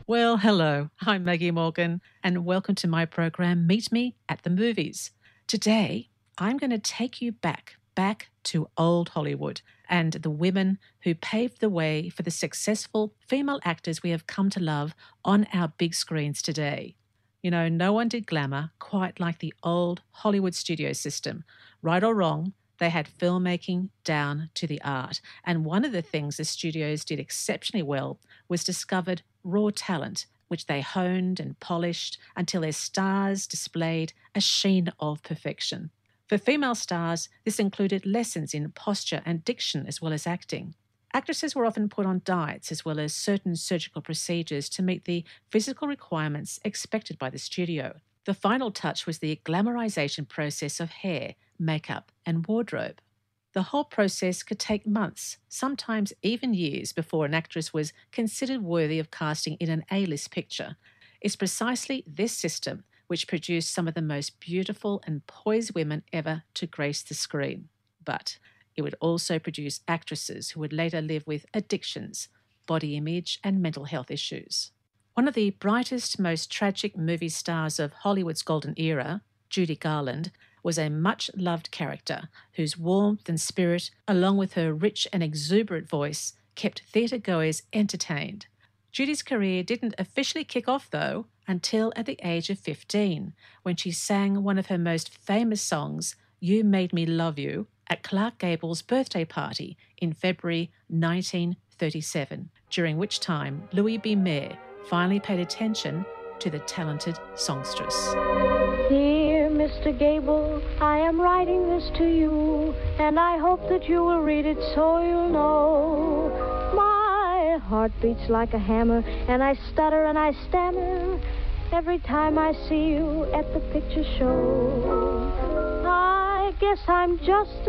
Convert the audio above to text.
Well, hello. I'm Maggie Morgan, and welcome to my program, Meet Me at the Movies. Today, I'm going to take you back to old Hollywood and the women who paved the way for the successful female actors we have come to love on our big screens today. You know, no one did glamour quite like the old Hollywood studio system. Right or wrong, they had filmmaking down to the art. And one of the things the studios did exceptionally well was discovered raw talent, which they honed and polished until their stars displayed a sheen of perfection. For female stars, this included lessons in posture and diction as well as acting. Actresses were often put on diets as well as certain surgical procedures to meet the physical requirements expected by the studio. The final touch was the glamorization process of hair, makeup, and wardrobe. The whole process could take months, sometimes even years, before an actress was considered worthy of casting in an A-list picture. It's precisely this system which produced some of the most beautiful and poised women ever to grace the screen. But it would also produce actresses who would later live with addictions, body image, and mental health issues. One of the brightest, most tragic movie stars of Hollywood's golden era, Judy Garland, was a much-loved character whose warmth and spirit, along with her rich and exuberant voice, kept theatre-goers entertained. Judy's career didn't officially kick off, though, until at the age of 15, when she sang one of her most famous songs, You Made Me Love You, at Clark Gable's birthday party in February 1937, during which time Louis B. Mayer finally paid attention to the talented songstress. Dear Mr. Gable, I am writing this to you, and I hope that you will read it so you'll know. My heart beats like a hammer, and I stutter and I stammer every time I see you at the picture show. I guess I'm just